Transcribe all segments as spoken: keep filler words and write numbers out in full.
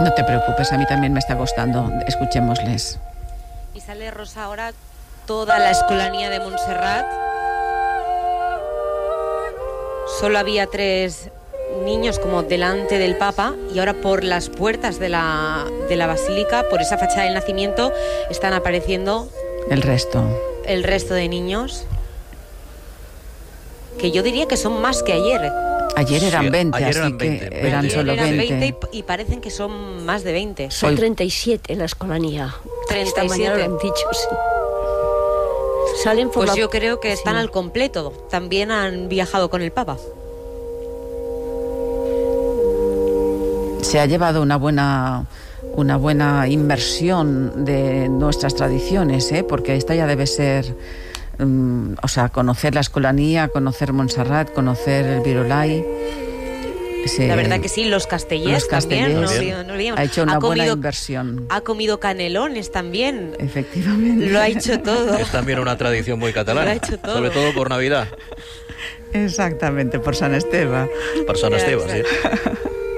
No te preocupes, a mí también me está costando. Escuchémosles. Y sale Rosa ahora toda la escolanía de Montserrat. Solo había tres niños como delante del Papa y ahora por las puertas de la, de la basílica, por esa fachada del nacimiento, están apareciendo el resto. El resto de niños, que yo diría que son más que ayer. Ayer eran Sí, veinte, ayer así eran que veinte. eran Ayer solo eran veinte. veinte y, y parecen que son más de veinte. Son Hoy- treinta y siete en la escolanía. treinta y Esta mañana siete. lo han dicho, sí. Salen por Pues la... yo creo que están sí. al completo. También han viajado con el Papa. Se ha llevado una buena una buena inversión de nuestras tradiciones, ¿eh? Porque esta ya debe ser, um, o sea, conocer la escolanía, conocer Montserrat, conocer el Virolai. Se- La verdad que sí, los castellers, los también. No, castellers. olvidemos- no olvidemos. Ha hecho una ha buena comido, inversión. ha comido canelones también. Efectivamente. Lo ha hecho todo. Es también una tradición muy catalana, Lo ha hecho todo. sobre todo por Navidad. Exactamente, por San Esteban. Por San Ya, Esteban, sí. exacto.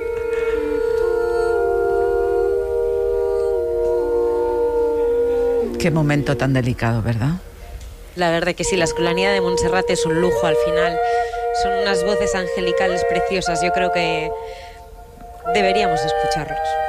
Qué momento tan delicado, ¿verdad? La verdad que sí, la escolanía de Montserrat es un lujo al final. Son unas voces angelicales preciosas. Yo creo que deberíamos escucharlos.